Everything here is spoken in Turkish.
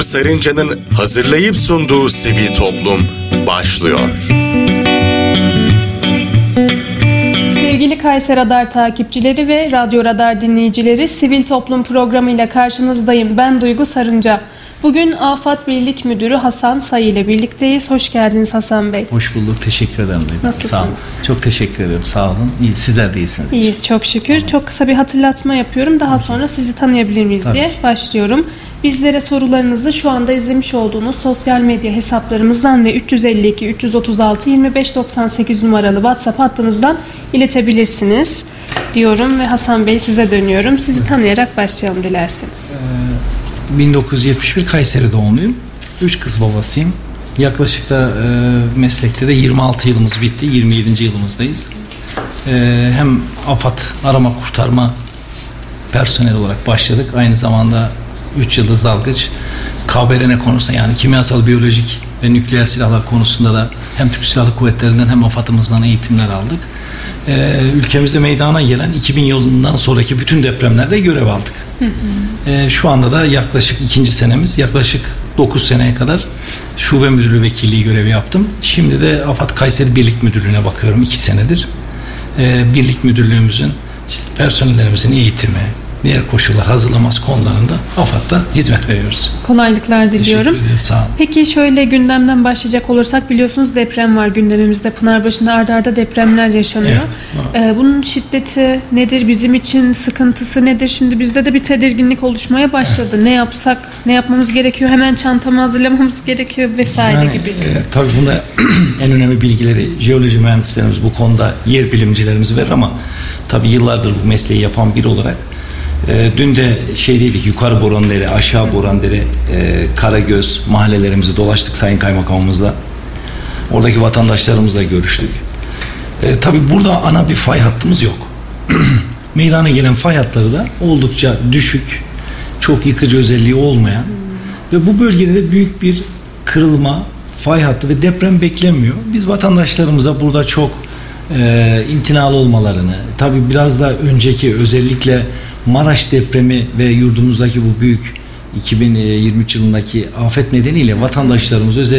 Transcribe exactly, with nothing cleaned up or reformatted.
Duygu Sarınca'nın hazırlayıp sunduğu Sivil Toplum başlıyor. Sevgili Kayser Radar takipçileri ve Radyo Radar dinleyicileri, Sivil Toplum programıyla karşınızdayım. Ben Duygu Sarınca. Bugün AFAD Birlik Müdürü Hasan Sayı ile birlikteyiz. Hoş geldiniz Hasan Bey. Hoş bulduk. Teşekkür ederim. Nasılsınız? Sağ olun. Çok teşekkür ederim. Sağ olun. İyi, sizler de iyisiniz. İyiyiz çok şükür. Tamam. Çok kısa bir hatırlatma yapıyorum. Daha sonra sizi tanıyabilir miyiz Tabii. diye başlıyorum. Bizlere sorularınızı şu anda izlemiş olduğunuz sosyal medya hesaplarımızdan ve üç yüz elli iki üç yüz otuz altı yirmi beş doksan sekiz numaralı WhatsApp hattımızdan iletebilirsiniz diyorum ve Hasan Bey size dönüyorum. Sizi tanıyarak başlayalım dilerseniz. Ee, bin dokuz yüz yetmiş bir Kayseri doğumluyum. Üç kız babasıyım. Yaklaşık da e, meslekte de yirmi altı yılımız bitti. yirmi yedinci yılımızdayız. E, hem AFAD arama kurtarma personeli olarak başladık. Aynı zamanda üç yıldız dalgıç K B R N konusunda, yani kimyasal, biyolojik ve nükleer silahlar konusunda da hem Türk Silahlı Kuvvetleri'nden hem AFAD'ımızdan eğitimler aldık. Ee, ülkemizde meydana gelen iki bin yılından sonraki bütün depremlerde görev aldık. Hı hı. Ee, şu anda da yaklaşık ikinci senemiz, yaklaşık dokuz seneye kadar şube müdürlüğü vekilliği görevi yaptım. Şimdi de AFAD Kayseri Birlik Müdürlüğü'ne bakıyorum iki senedir. Ee, Birlik Müdürlüğümüzün, işte personellerimizin eğitimi, diğer koşullar hazırlaması konularında AFAD'da hizmet veriyoruz. Kolaylıklar diliyorum. Teşekkür ederim, sağ olun. Peki şöyle gündemden başlayacak olursak, biliyorsunuz deprem var gündemimizde. Pınarbaşı'nda arda arda depremler yaşanıyor. Evet. Ee, bunun şiddeti nedir? Bizim için sıkıntısı nedir? Şimdi bizde de bir tedirginlik oluşmaya başladı. Evet. Ne yapsak, ne yapmamız gerekiyor? Hemen çantamı hazırlamamız gerekiyor vesaire yani, gibi. E, tabii bunda en önemli bilgileri jeoloji mühendislerimiz, bu konuda yer bilimcilerimiz verir ama tabii yıllardır bu mesleği yapan biri olarak E, dün de şey dedik, yukarı Borandere, aşağı Borandere, e, Karagöz mahallelerimizi dolaştık Sayın Kaymakamımızla. Oradaki vatandaşlarımızla görüştük. E, tabii burada ana bir fay hattımız yok. Meydana gelen fay hatları da oldukça düşük, çok yıkıcı özelliği olmayan ve bu bölgede de büyük bir kırılma, fay hattı ve deprem beklenmiyor. Biz vatandaşlarımıza burada çok e, imtinalı olmalarını, tabii biraz da önceki özellikle Maraş depremi ve yurdumuzdaki bu büyük iki bin yirmi üç yılındaki afet nedeniyle vatandaşlarımız özellikle